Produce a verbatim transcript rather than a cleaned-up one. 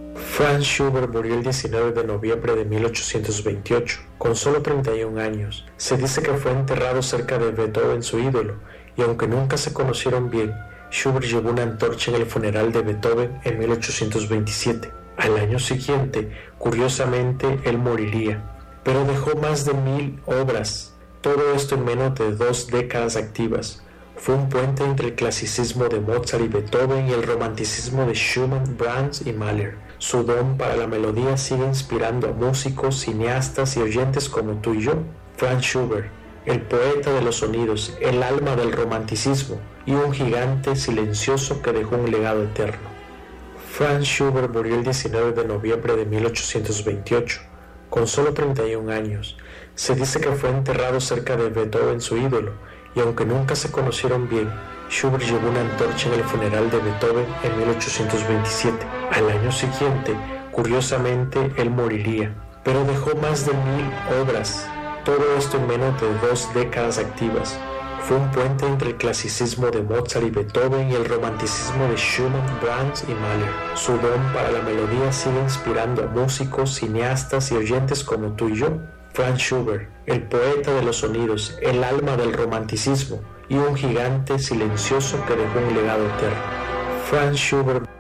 Franz Schubert murió el diecinueve de noviembre de mil ochocientos veintiocho, con solo treinta y un años. Se dice que fue enterrado cerca de Beethoven, su ídolo, y aunque nunca se conocieron bien, Schubert llevó una antorcha en el funeral de Beethoven en mil ochocientos veintisiete. Al año siguiente, curiosamente, él moriría, pero dejó más de mil obras, todo esto en menos de dos décadas activas. Fue un puente entre el clasicismo de Mozart y Beethoven y el romanticismo de Schumann, Brahms y Mahler. Su don para la melodía sigue inspirando a músicos, cineastas y oyentes como tú y yo. Franz Schubert, el poeta de los sonidos, el alma del romanticismo y un gigante silencioso que dejó un legado eterno. Franz Schubert murió el diecinueve de noviembre de mil ochocientos veintiocho, con solo treinta y un años. Se dice que fue enterrado cerca de Beethoven, su ídolo, y aunque nunca se conocieron bien, Schubert llevó una antorcha en el funeral de Beethoven en mil ochocientos veintisiete. Al año siguiente, curiosamente, él moriría, pero dejó más de mil obras, todo esto en menos de dos décadas activas. Fue un puente entre el clasicismo de Mozart y Beethoven y el romanticismo de Schumann, Brahms y Mahler. Su don para la melodía sigue inspirando a músicos, cineastas y oyentes como tú y yo. Franz Schubert, el poeta de los sonidos, el alma del romanticismo y un gigante silencioso que dejó un legado eterno. Franz Schubert